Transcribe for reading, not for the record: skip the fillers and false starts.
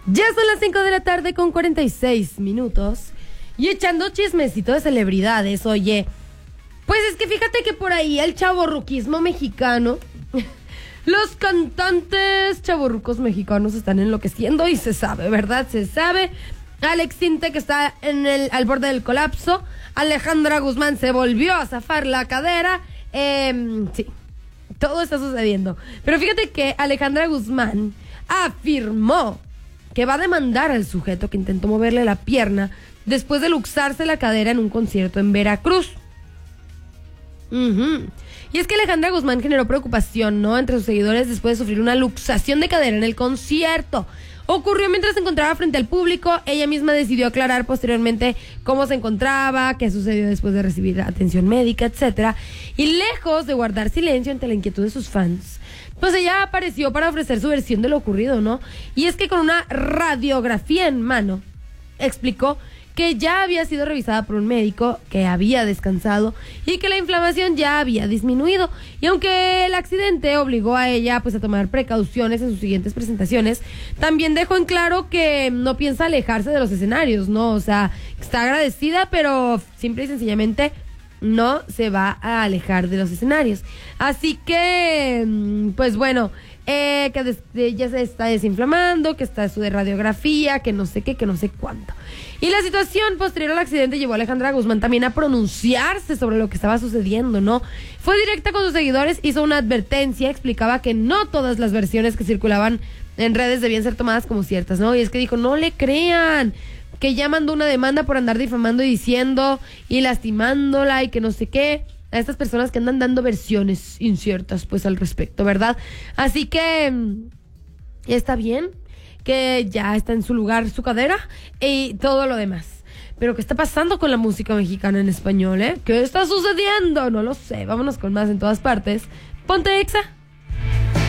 Ya son las 5 de la tarde con 46 minutos. Y echando chismecito de celebridades, oye. Pues es que fíjate que por ahí el chavorruquismo mexicano, los cantantes chavorrucos mexicanos están enloqueciendo y se sabe, ¿verdad? Se sabe. Alex Sintek que está al borde del colapso. Alejandra Guzmán se volvió a zafar la cadera. Sí, todo está sucediendo. Pero fíjate que Alejandra Guzmán afirmó que va a demandar al sujeto que intentó moverle la pierna después de luxarse la cadera en un concierto en Veracruz. Y es que Alejandra Guzmán generó preocupación, ¿no?, entre sus seguidores después de sufrir una luxación de cadera en el concierto. Ocurrió mientras se encontraba frente al público. Ella misma decidió aclarar posteriormente cómo se encontraba, qué sucedió después de recibir atención médica, etcétera. Y lejos de guardar silencio ante la inquietud de sus fans, pues ella apareció para ofrecer su versión de lo ocurrido, ¿no? Y es que con una radiografía en mano, explicó que ya había sido revisada por un médico, que había descansado y que la inflamación ya había disminuido. Y aunque el accidente obligó a ella pues a tomar precauciones en sus siguientes presentaciones, también dejó en claro que no piensa alejarse de los escenarios, ¿no? O sea, está agradecida, pero simple y sencillamente no se va a alejar de los escenarios. Así que, pues bueno, que ya se está desinflamando, que está su de radiografía, que no sé qué, que no sé cuánto. Y la situación posterior al accidente llevó a Alejandra Guzmán también a pronunciarse sobre lo que estaba sucediendo, ¿no? Fue directa con sus seguidores, hizo una advertencia, explicaba que no todas las versiones que circulaban en redes debían ser tomadas como ciertas, ¿no? Y es que dijo, no le crean, que ya mandó una demanda por andar difamando y diciendo y lastimándola y que no sé qué a estas personas que andan dando versiones inciertas pues al respecto, ¿verdad? Así que está bien que ya está en su lugar su cadera y todo lo demás. Pero ¿qué está pasando con la música mexicana en español, eh? ¿Qué está sucediendo? No lo sé. Vámonos con más en todas partes. Ponte Exa.